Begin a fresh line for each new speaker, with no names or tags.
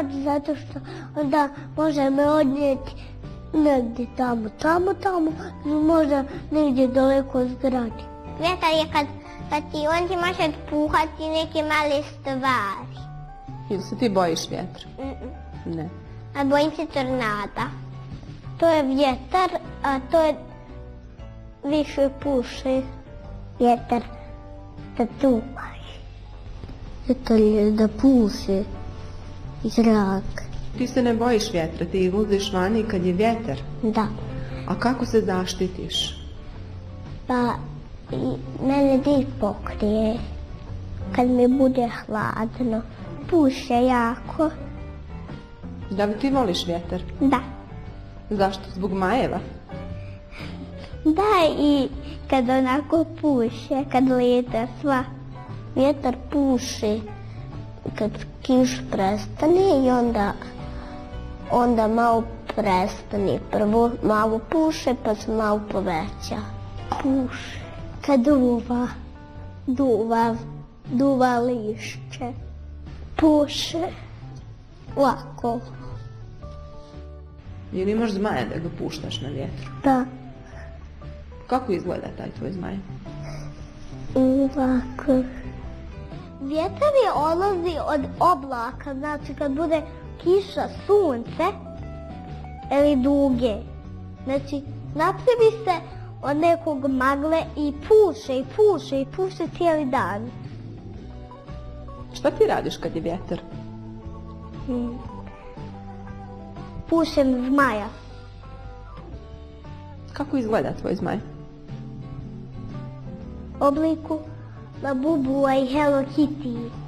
radi zato što onda može me odnijeti negdje tamo, možda negdje daleko od zgrade.
Vjetar je kad on ti može puhati neke male stvari.
Ili se ti bojiš vjetra? Ne.
A bojim se tornada.
To je vjetar, a to je više puše. Vjetar da tupaš. Vjetar je da puše i zrak.
Ti se ne bojiš vjetra, ti izlaziš vani kad je vjetar?
Da.
A kako se zaštitiš?
Pa mene dik pokrije kad mi bude hladno. Puše jako.
Da li ti voliš vjetar?
Da.
Zašto? Zbog majeva?
Da, i kad onako puše, kad leta sva, vjetar puše, kad kiš prestane i onda malo prestane. Prvo malo puše, pa se malo poveća. Puše. Kad duva lišće. Puše. Lako.
Ili imaš zmaja da ga puštaš na vjetru?
Da.
Kako izgleda taj tvoj zmaj?
Ovako. Vjetar je odlazi od oblaka, znači kad bude kiša, sunce ili duge. Znači, napravi se od nekog magle i puše cijeli dan.
Šta ti radiš kad je vjetar?
Pušem zmaja.
Kako izgleda tvoj zmaj?
Obliku Labubua i Hello Kitty.